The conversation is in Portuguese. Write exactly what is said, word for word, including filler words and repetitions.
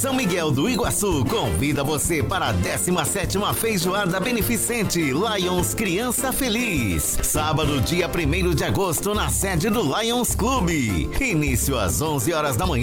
São Miguel do Iguaçu convida você para a décima sétima Feijoada Beneficente Lions Criança Feliz. Sábado, dia primeiro de agosto, na sede do Lions Clube. Início às onze horas da manhã.